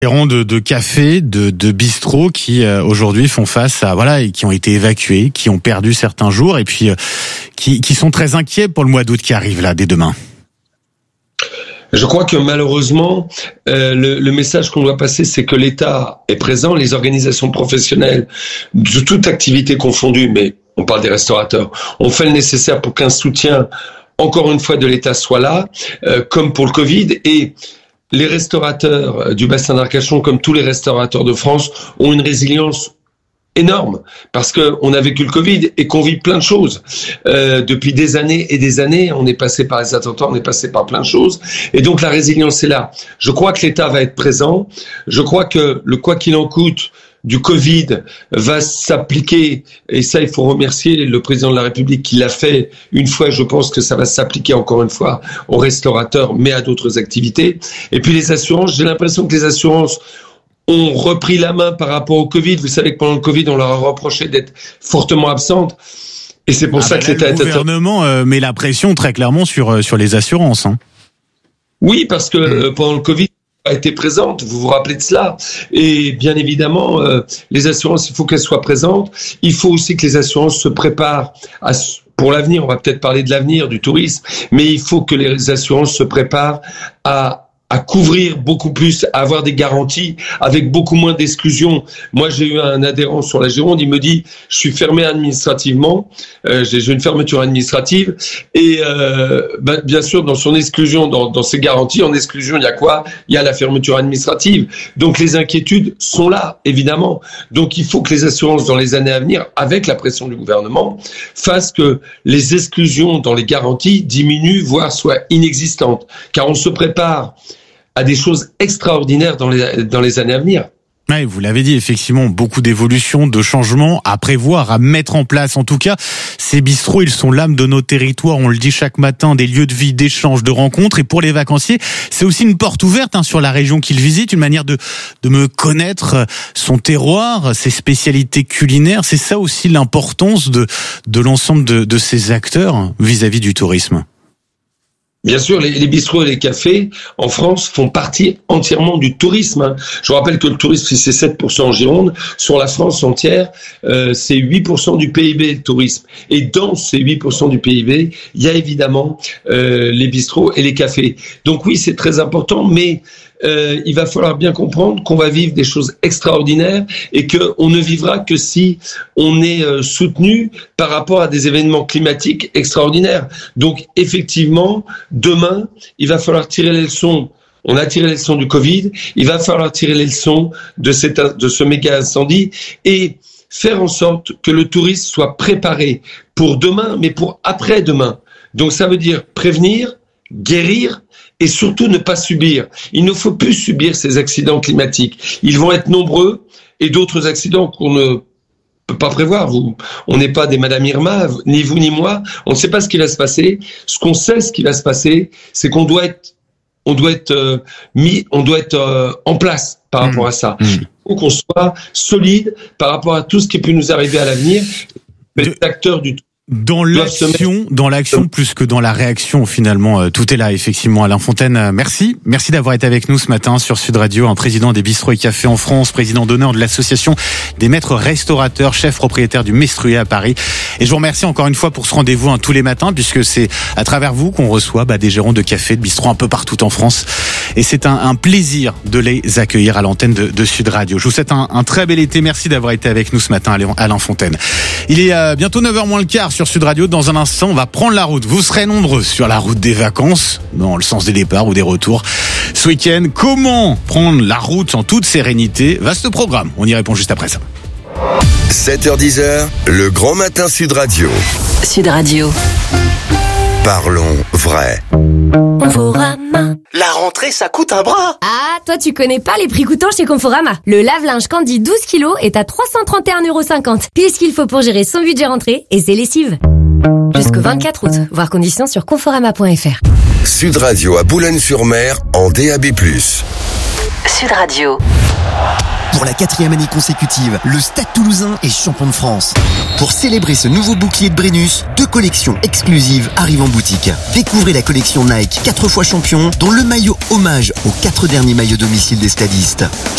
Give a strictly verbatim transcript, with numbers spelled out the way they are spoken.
Gérants de, de cafés, de, de bistrots qui euh, aujourd'hui font face à voilà et qui ont été évacués, qui ont perdu certains jours et puis euh, qui, qui sont très inquiets pour le mois d'août qui arrive là dès demain. Je crois que malheureusement, euh, le, le message qu'on doit passer, c'est que l'État est présent, les organisations professionnelles de toute activité confondue, mais on parle des restaurateurs, on fait le nécessaire pour qu'un soutien, encore une fois, de l'État soit là, euh, comme pour le Covid. Et les restaurateurs du bassin d'Arcachon, comme tous les restaurateurs de France, ont une résilience énorme, parce que on a vécu le Covid et qu'on vit plein de choses euh, depuis des années et des années. On est passé par les attentats, on est passé par plein de choses, et donc la résilience est là. Je crois que l'État va être présent. Je crois que le quoi qu'il en coûte du Covid va s'appliquer, et ça il faut remercier le président de la République qui l'a fait une fois. Je pense que ça va s'appliquer encore une fois aux restaurateurs, mais à d'autres activités. Et puis les assurances, j'ai l'impression que les assurances ont repris la main par rapport au Covid. Vous savez que pendant le Covid, on leur a reproché d'être fortement absentes. Et c'est pour ah ça bah que l'État... Le gouvernement euh, met la pression très clairement sur, euh, sur les assurances. Hein. Oui, parce que mmh. euh, pendant le Covid, a été présente, vous vous rappelez de cela. Et bien évidemment, euh, les assurances, il faut qu'elles soient présentes. Il faut aussi que les assurances se préparent à, pour l'avenir. On va peut-être parler de l'avenir, du tourisme, mais il faut que les assurances se préparent à à couvrir beaucoup plus, à avoir des garanties avec beaucoup moins d'exclusion. Moi, j'ai eu un adhérent sur la Gironde, il me dit, je suis fermé administrativement, euh, j'ai, j'ai une fermeture administrative, et euh, ben, bien sûr, dans son exclusion, dans, dans ses garanties, en exclusion, il y a quoi ? Il y a la fermeture administrative. Donc, les inquiétudes sont là, évidemment. Donc, il faut que les assurances, dans les années à venir, avec la pression du gouvernement, fassent que les exclusions dans les garanties diminuent, voire soient inexistantes. Car on se prépare à des choses extraordinaires dans les, dans les années à venir. Oui, vous l'avez dit, effectivement, beaucoup d'évolutions, de changements à prévoir, à mettre en place. En tout cas, ces bistrots, ils sont l'âme de nos territoires. On le dit chaque matin, des lieux de vie, d'échanges, de rencontres. Et pour les vacanciers, c'est aussi une porte ouverte hein, sur la région qu'ils visitent, une manière de, de me connaître son terroir, ses spécialités culinaires. C'est ça aussi l'importance de, de l'ensemble de, de ces acteurs vis-à-vis du tourisme. Bien sûr, les, les bistrots et les cafés en France font partie entièrement du tourisme. Je vous rappelle que le tourisme, c'est sept pour cent en Gironde. Sur la France entière, euh, c'est huit pour cent du P I B, le tourisme. Et dans ces huit pour cent du P I B, il y a évidemment euh, les bistrots et les cafés. Donc oui, c'est très important, mais euh, il va falloir bien comprendre qu'on va vivre des choses extraordinaires et qu'on ne vivra que si on est euh, soutenu par rapport à des événements climatiques extraordinaires. Donc effectivement, demain, il va falloir tirer les leçons. On a tiré les leçons du Covid. Il va falloir tirer les leçons de, cette, de ce méga incendie et faire en sorte que le tourisme soit préparé pour demain, mais pour après-demain. Donc ça veut dire prévenir, guérir et surtout ne pas subir. Il ne faut plus subir ces accidents climatiques. Ils vont être nombreux et d'autres accidents qu'on ne peut pas prévoir. Vous, on n'est pas des Madame Irma, ni vous ni moi. On ne sait pas ce qui va se passer. Ce qu'on sait, ce qui va se passer, c'est qu'on doit être, on doit être euh, mis, on doit être euh, en place par rapport mmh. à ça. Mmh. Il faut qu'on soit solide par rapport à tout ce qui peut nous arriver à l'avenir. Les De... acteurs du Dans l'action, dans l'action plus que dans la réaction, finalement, tout est là, effectivement. Alain Fontaine, merci. Merci d'avoir été avec nous ce matin sur Sud Radio, un président des bistrots et cafés en France, président d'honneur de l'association des maîtres restaurateurs, chef propriétaire du Mestruier à Paris. Et je vous remercie encore une fois pour ce rendez-vous hein, tous les matins, puisque c'est à travers vous qu'on reçoit bah, des gérants de cafés, de bistrots un peu partout en France. Et c'est un, un plaisir de les accueillir à l'antenne de, de Sud Radio. Je vous souhaite un, un très bel été. Merci d'avoir été avec nous ce matin, Alain Fontaine. Il est euh, bientôt neuf heures moins le quart sur Sud Radio. Dans un instant, on va prendre la route. Vous serez nombreux sur la route des vacances, dans le sens des départs ou des retours. Ce week-end, comment prendre la route en toute sérénité? Vaste programme. On y répond juste après ça. sept heures dix, le grand matin Sud Radio. Sud Radio. Parlons vrai. Conforama. La rentrée, ça coûte un bras. Ah, toi tu connais pas les prix coûtants chez Conforama. Le lave-linge Candy douze kilos est à trois cent trente et un euros cinquante. Pile ce qu'il faut pour gérer son budget rentrée et ses lessives. Jusqu'au vingt-quatre août. Voir conditions sur conforama point f r. Sud Radio à Boulogne-sur-Mer en D A B plus. Sud Radio. Pour la quatrième année consécutive, le Stade Toulousain est champion de France. Pour célébrer ce nouveau bouclier de Brennus, deux collections exclusives arrivent en boutique. Découvrez la collection Nike quatre fois champion, dont le maillot hommage aux quatre derniers maillots domicile des stadistes.